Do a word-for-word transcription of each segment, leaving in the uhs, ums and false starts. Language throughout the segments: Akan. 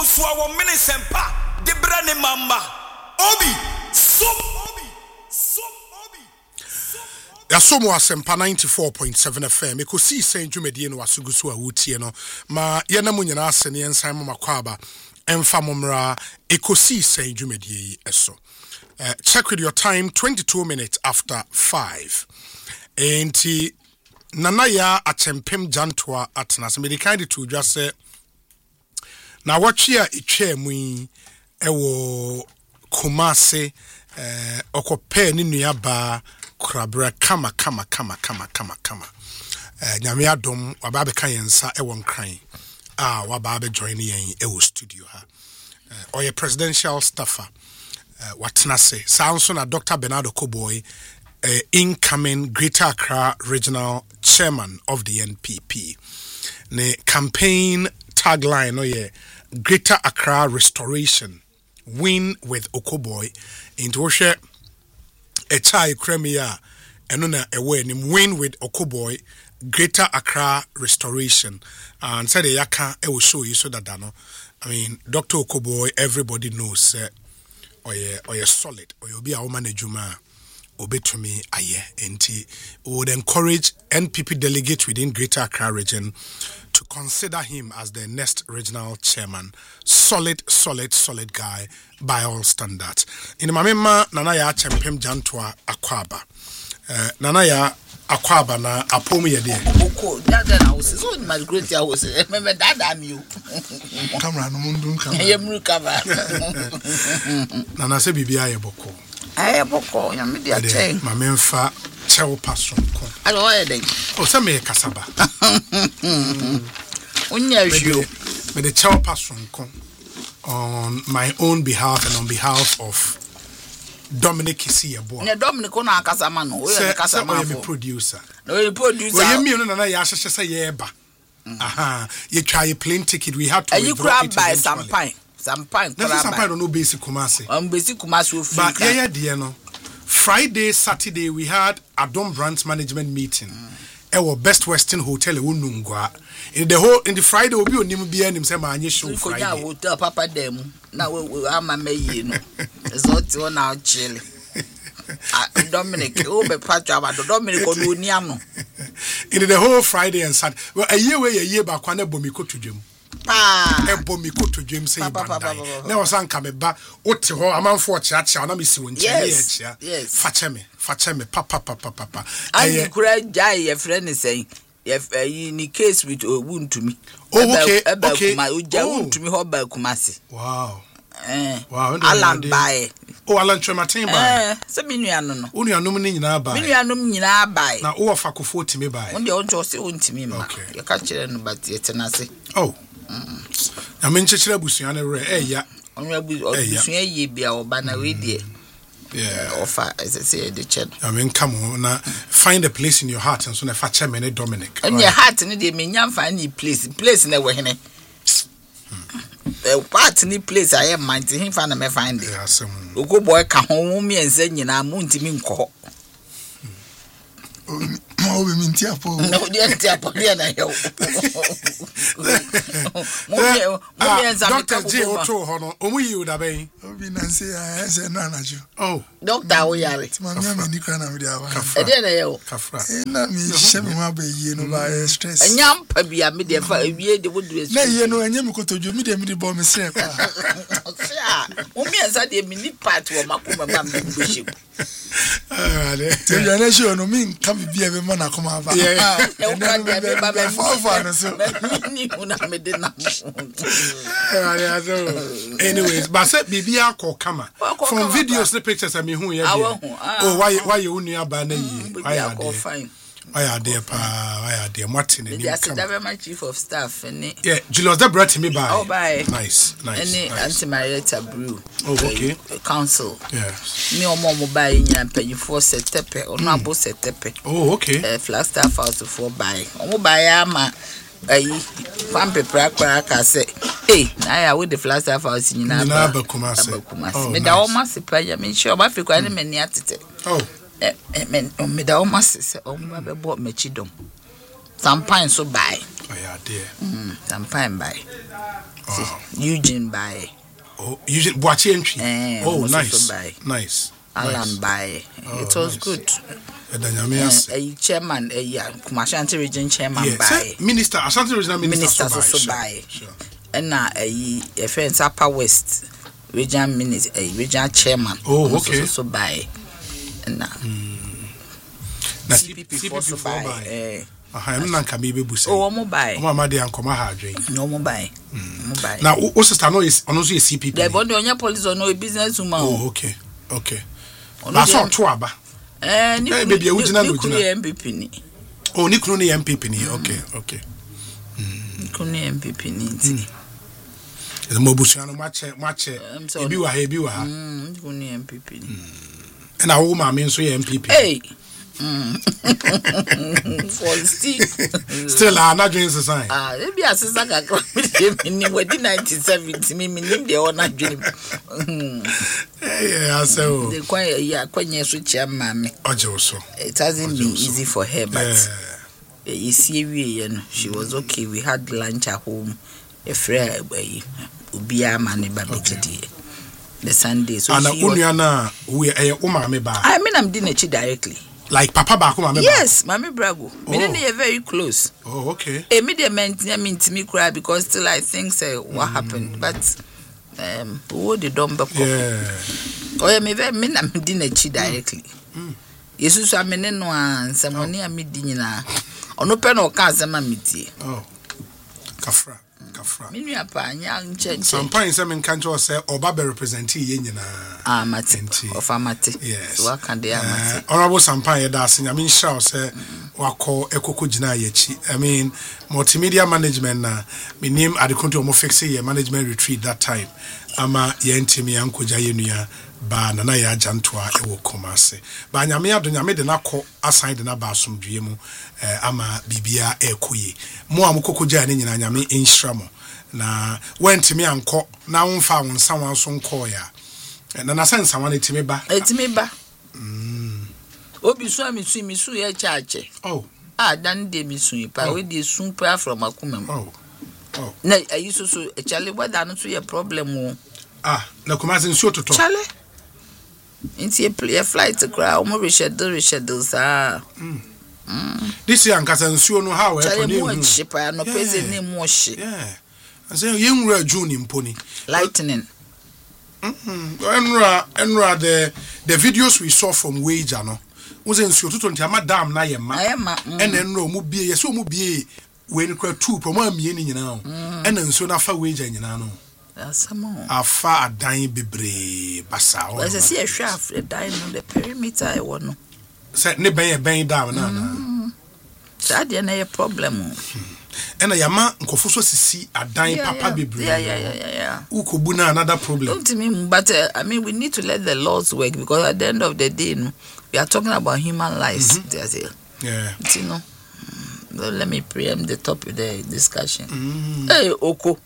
so our minisempa de brane mamba obi so obi so obi Yasomo asempa ninety-four point seven F M ekosi sen dwumedie no wasugusu a wotie no ma ye na munyina asene ensan mama kwaba emfa momra ekosi sen dwumedie eso. Uh, check with your time, twenty-two minutes after five. Enti nanaya achempem jantoa atnas medikandi to just say na watchia itwe mu ewo Kumase eh okope ni nuaba krabra kama kama kama kama kama kama eh nyame adom waba be kan yensa ewo nkran ah waba be join yen ewo studio ha eh oye presidential staffer uh, watna say sounds na Doctor Bernardo Koboy, uh, incoming Greater Accra Regional Chairman of the N P P. Ne campaign tagline, oh yeah, Greater Accra Restoration, win with Okoboy. Into Oshe, a chai kremia, and on a win, win with Okoboy, Greater Accra Restoration. And said the yaka, I will show you so that dano. I mean, Doctor Okoboy, everybody knows. Uh, Or ye, or ye solid, or you'll be a woman a juma, obey to me, aye, enti. Would encourage N P P delegate within Greater Accra region to consider him as the next regional chairman. Solid, solid, solid guy by all standards. In the Mamema, Nanaya Chempem Jantua Akwaba. Uh, Nanaya Akwaba na apomu ye de. Oko, dada na house. So my great house. Remember dada am you. Camera no mundu camera. Ye mu camera. Nana se bibia ye boko. Aye boko, ya me dia chain. Ma memfa chewo pason ko. Alo why den? O se me kasaba. Unya hwio. Me the chewo pason ko on my own behalf and on behalf of Dominic Isiebo. Ne Dominic na akasa ma no. We say akasa ma for producer. No, you producer. We me no na ya hyehyɛ say ye ba. Aha, you try a plane ticket we have to. And you grab by some pine. Some pine. There's some pine no basic Kumasi. On basic Kumasi free. But yeah yeah dear no. Friday, Saturday we had a Dom Branch management meeting. Our Best Western Hotel Unungwa. In the whole in the Friday will be on him be him say ma anye show Friday. Hotel papa dem. Na we ama me yi no. Resort on now chill. Dominic, oh be patch about Dominic on ni am no. In the whole Friday and Saturday. Well a year way a year back when ebo mi ko to dwem. Ah. Ebo mi ko to dwem say bandai. Na was anka me ba oti ho amanfo chia chia na me si won chia chia. Yes. Fache me, fache me papa papa papa. I kura jai your friend is saying if in case with wound to me. Oh okay. Okay. My uja wound to me ho ba Kumasi. Wow. Eh. Wow. Alan bae. Oh Alan Trematin bae. Eh, se me nua no no. Wo nua nom ni nyina bae. Me nua nom nyina bae. Na wo fa kofo timi bae. Won de won cho se won timi ma. Okay. You ka kire no but ye tenase. Oh. Na men chechira busua na re eh ya. Onwa busua ye bia oba na we die. Yeah. Offer as I say the chat. I mean come on now find a place in your heart and so na fa chairman Dominic. And your heart ni de me nyam find any place. Place na we hene. Eh part ni place I am mind him fa na me find it. Yeah, some. Ogo boy ka ho mi ense nyina mu ntimi nko. Oh, we mean Tiapo. No, dear Tiapo, dear na yo. Doctor J Ocho hono omu yi uda be. Obi Nancy I say na na ju. Oh, Doctor Oyare. Ti ma me ni kra na me dia ba. E dear na yo. Kafra. E na mi hye me ho abayi no ba stress. Enyam pa bia me de fa ewie de wodu na ye no enyam kotojo mi de mi de bo me sre kwa. Sia, o mi ensa de mi ni part wo makoma ma me bishop. Ah, le. Te yo na show no mi nka me bia me ma na koma ba. Yeah. E o ka de me ba me fa fa no so. Ni una me de na. Anyways, but say bibia ko kama. From videos and pictures I mean who ya. Oh, why why you unu aba na yi. Why are they fine. Why are they pa why are they Martin and you come. My chief of staff and yeah, Julius that brought me by. Oh bye. Nice, nice. Any Auntie Marietta Brew. Oh, okay. Council. Yes. Me omo mo buy nyina penyi for setepe, ono abo setepe. Oh, okay. Eh Flagstaff house for buy. Omo buy ama ayi fan pepra kwara ka say eh na ya with the Flagstaff house nyina ba. Nyina ba Kumasi. Oh, me da o masipa ya me sure ba fikwa ne mani atete. Oh. Eh, men me da o masese o ma be bo machidom. Some pine so buy. yeah, dear. Mm, Champagne by. Oh. Eugene by. Oh, Eugene Boachi entry. Eh, oh, also nice. by. Nice. Alan nice. by. Oh, It was nice. good. Edanyamias. A chairman, a yeah, Kumashanti region chairman Yeah, by. say, Minister, Ashanti Regional Minister. Minister so also sure, by. Sure. And now a a friend Upper West regional minister, a regional chairman. Oh, also okay. Also by. And now Na C P P also by. Eh. Aha, em na nka me bebu say. Oh, omo by. Omo amade ankoma ha adwen. No omo by. Omo by. Na o sister no is ono so is C P P. The bond on your police or no business woman. Oh, okay. Okay. Ono Na so dem- to aba. Eh, ni Eh, baby, original, ni original. kunu M P P ni. Oh, ni kunu ni M P P ni. Okay, okay. Ni kunu M P P ni nti. Is mo busuano mache mache. Um, so- Ebi wa ha, ebi wa ha. Mm, ni kunu M P P ni. E na wo ma me nso ye M P P. Hey. Mm. For still. Still ah na dwen sesan. Ah, ebi asesa kakra me ni wedi nineteen seventy me me nim de ona dwene. Eh yeah, I say oh. The kwa ya kwanye so chia mama. Oje wo so. It hasn't been easy for her, but Eh. you see we you know, she was okay. We had lunch at home. A friend by Ubia Mani Babiti. The Sunday. So Ana she was, unuya na we eh o ma me ba. I mean I'm dinner directly. Like papa ba ko ma me ba. Yes, Mami Brago. Oh. Me they are very close. Oh, okay. A media meant me to me cry because still I think say what happened. But um who the dumb Yeah. Oh yeah, me very me I'm dinner directly. Yesu so amene no ansa money am di nyina. Ono pe no ka asema metie. Oh. Kafra. Kafra. Me nua pa anya nche nche. Sampan se men kan jo say oba be represent ye nyina. Ah mate. Enti. Of amate. Yes. So aka dey amate. Uh, honorable Sampan ye da asenya me nhira say wako ekoko gina ye chi. I mean, multimedia management na me name adekonto omo fixe ye management retreat that time. Ama ye ntimi ankoja ye nua ba na na ya ajantoa ewo komase. Ba nyame adonyame de na kɔ aside na ba asomdwe mu eh, ama bibia ekoye. Mo amkokoja ne nyina nyame enhira mo. Na wentimi ankɔ na wonfa wonsa wanso nkɔ ya. Na na sensa wan etimi ba. Etimi ba. Mm. Obi so ami su mi su ye chaache. Oh. Ah dan de mi su pa we de sun pa from akumem. Oh. Oh. Na ayi so so chale wada no so ye problem o. Ah, na komase nsuo toto. Chale. Inti e flight kra o mo reschedule reschedule sa. Mm. Mm. This year nkasa nsuo no how e Chale kɔ mo ne. chipa no pese ne mo hye. Yeah. I say yenwura June imponi. Lightning. Mhm. Enra enra the the videos we saw from Wager no. Was nsuo toto ntia madam na ye ma. Ayema. Ena enra mu bie ye so mu bie we ni kra two promo amie ni nyina o. Ena nsuo na fa Wager nyina no. Asamo. Afa adan bebre basa o. Well, see a shaft the dying on the perimeter I want no. Say ne ben ye ben down na na. That dey na problem. Ena yama nkofo so sisi adan papa bebre. Yeah, yeah, yeah, yeah, yeah. Ukobu na another problem. Don't to me, but uh, I mean, we need to let the laws work because at the end of the day, no, we are talking about human lives. Mm-hmm. Yeah. You know, so let me preempt the topic, the discussion. Mm. Hey, Oko.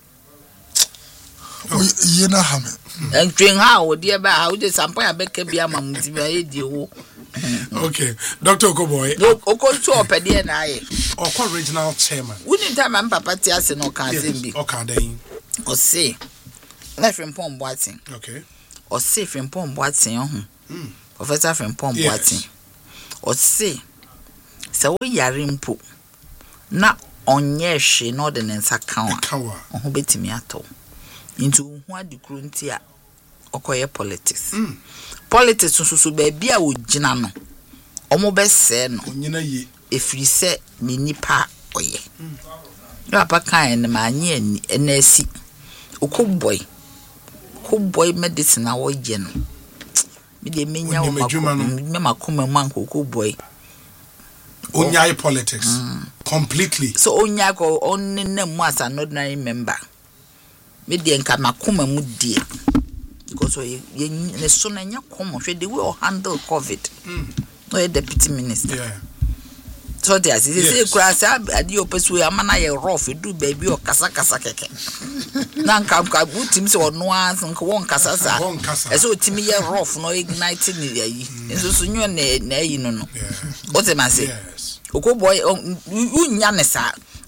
Ye na ha me. And train how, dear, by how did some point I beg be a man to be Okay, Doctor Okoboy. Oko to up a dear and I. Oko regional chairman. Wouldn't time I'm Papa Tias and no can't be. Okay, then. Or say, left from Pom Watson. Okay. Or say from Pom Watson. Mm. Professor from Pom Yes. Watson. Or say, so we are in po. Na onye hwe no de nensa kan Kawa. ho betimi ato into ho adekrunti a okoye politics. Mm. Politics so so ba bia wo gina no omo be se no Onyina yi. efiri se me nipa oye. No apa kan na manye ani enasi. Okoboy. Okoboy medicine a wo je no. Me de menya wo makoma me makoma man okoboy. Onyai politics. Mm. Completely. So onya ko onnene mu as an ordinary member. Me de nka makoma mu die. Because ye ne so na nya komo hwe the way or handle COVID. Mm. No deputy minister. Yeah. So there is Yes. say krasa adi opesu amana ye rough do baby o kasa kasa keke. Na nka nka butim se ono as nka won kasa sa. Won kasa. Eso otimi ye rough no ignite ni yi. Enso so nyo na na yi no no. Yeah. What am I say? Yes. Okoboy unya ne sa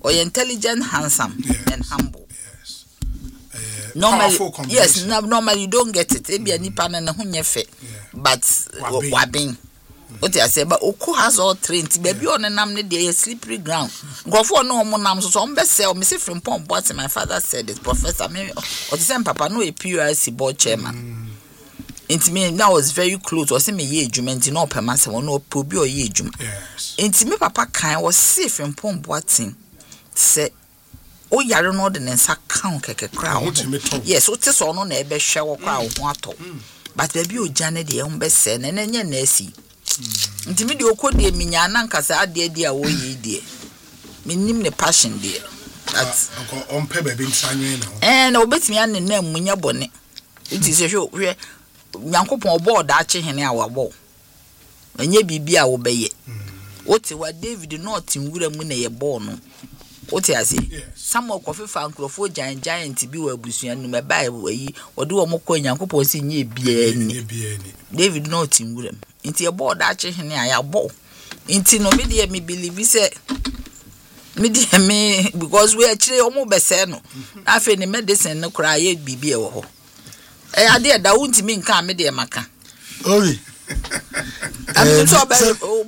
or intelligent, handsome, yes. and humble. Yes. Uh, normally, yes, yes, no, normally you don't get it. Maybe any pan and a hunye fe, but wabing. What I say, but Oko has all trained. Baby on a namne day, a slippery ground. Go for no more nams, so I'm best sell. Miss from Pom, what my father said is Professor Mary or the same Papa, no a P R C board chairman. Into me now was very close, or see me ye jument no per master or no probio ye jum. Yes. Into me, Papa kind was safe from Pom, whatting. Say, oh, yaron ordinance account like a crowd. Yes, what is on on a best shower crowd, what. But baby, you Janet, the young best sen, and then your Nessie. Nti me de okode me nya na nkasa ade ade a wo yi de me nim ne passion de that on pe baby nsanwe na eh na obetimi an na munya bone nti se hwe hwe nyankopon obo da ache hene a wabo enye bibi a wo beye oti wa David not ngura mu na ye ball no oti ase some of kofifa nkrofo giant giant bi wa abusua no me bai yi ode wo mokọ nyankopon si nye bia ni David not ngura inti a board ache hene aya bo inti no me dey me believe say me dey me because we actually omo bese no afi ni medicine no kra ye bibie wo ho eh ade da wunti me nka me dey maka obi am so